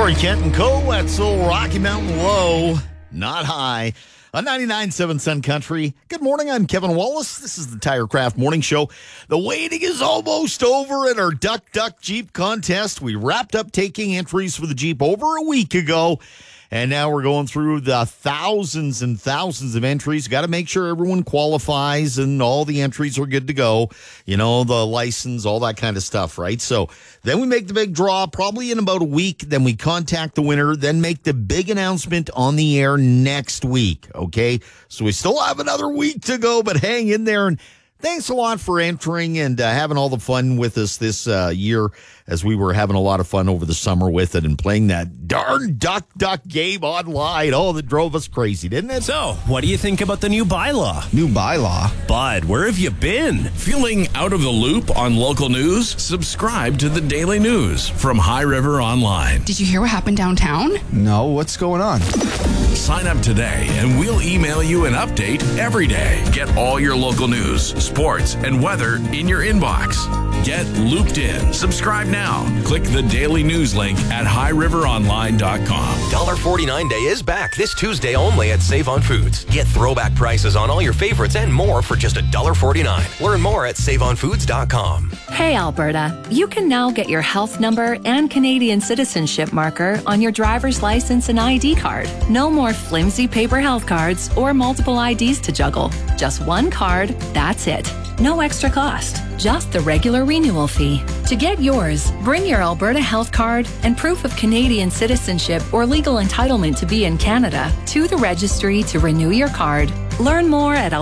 Corey Kent and Co. Wetzel, Rocky Mountain Low, not high. On 99.7 Sun Country. Good morning, I'm Kevin Wallace. This is the TireCraft Morning Show. The waiting is almost over at our Duck Duck Jeep contest. We wrapped up taking entries for the Jeep over a week ago, and now we're going through the thousands and thousands of entries. Got to make sure everyone qualifies and all the entries are good to go. You know, the license, all that kind of stuff, right? So then we make the big draw probably in about a week. Then we contact the winner, then make the big announcement on the air next week, okay? So we still have another week to go, but hang in there. And thanks a lot for entering and having all the fun with us this year, as we were having a lot of fun over the summer with it and playing that darn Duck Duck game online. Oh, that drove us crazy, didn't it? So, what do you think about the new bylaw? New bylaw? Bud, where have you been? Feeling out of the loop on local news? Subscribe to the Daily News from High River Online. Did you hear what happened downtown? No, what's going on? Sign up today and we'll email you an update every day. Get all your local news, sports, and weather in your inbox. Get looped in. Subscribe now. Click the daily news link at highriveronline.com. $1.49 day is back this Tuesday only at Save on Foods. Get throwback prices on all your favorites and more for just $1.49. Learn more at saveonfoods.com. Hey Alberta, you can now get your health number and Canadian citizenship marker on your driver's license and ID card. No more flimsy paper health cards or multiple IDs to juggle. Just one card, that's it. No extra cost, just the regular renewal fee. To get yours, bring your Alberta health card and proof of Canadian citizenship or legal entitlement to be in Canada to the registry to renew your card. Learn more at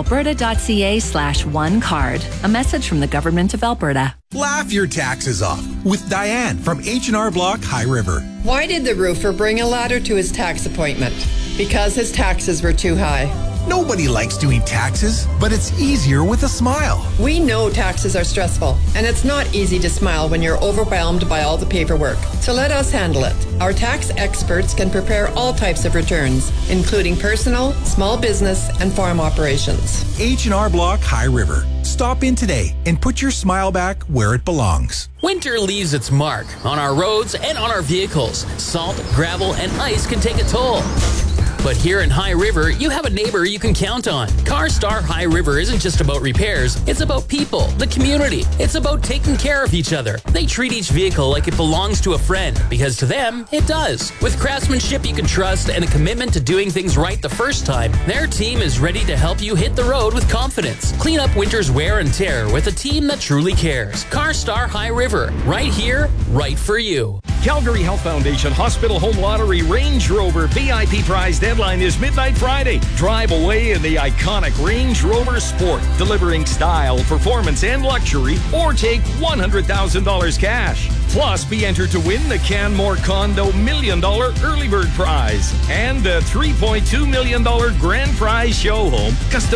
alberta.ca/onecard. A message from the Government of Alberta. Laugh your taxes off with Diane from H&R Block High River. Why did the roofer bring a ladder to his tax appointment? Because his taxes were too high. Nobody likes doing taxes, but it's easier with a smile. We know taxes are stressful, and it's not easy to smile when you're overwhelmed by all the paperwork. So let us handle it. Our tax experts can prepare all types of returns, including personal, small business, and farm operations. H&R Block High River. Stop in today and put your smile back where it belongs. Winter leaves its mark on our roads and on our vehicles. Salt, gravel, and ice can take a toll. But here in High River, you have a neighbor you can count on. CarStar High River isn't just about repairs. It's about people, the community. It's about taking care of each other. They treat each vehicle like it belongs to a friend, because to them, it does. With craftsmanship you can trust and a commitment to doing things right the first time, their team is ready to help you hit the road with confidence. Clean up winter's wear and tear with a team that truly cares. CarStar High River. Right here, right for you. Calgary Health Foundation Hospital Home Lottery Range Rover VIP prize deadline is midnight Friday. Drive away in the iconic Range Rover Sport, delivering style, performance, and luxury, or take $100,000 cash. Plus, be entered to win the Canmore Condo $1 Million Early Bird Prize and the $3.2 million Grand Prize Show Home Custom